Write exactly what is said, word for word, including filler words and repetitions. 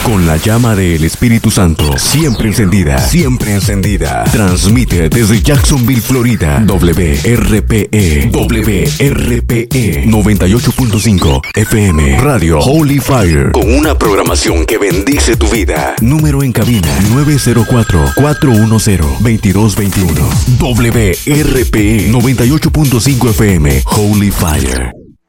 Con la llama del Espíritu Santo siempre encendida, siempre encendida. Transmite desde Jacksonville, Florida. W R P E, W R P E noventa y ocho punto cinco F M. Radio Holy Fire. Con una programación que bendice tu vida. Número en cabina nueve cero cuatro, cuatro uno cero, dos dos dos uno. W R P E noventa y ocho punto cinco F M. Holy Fire.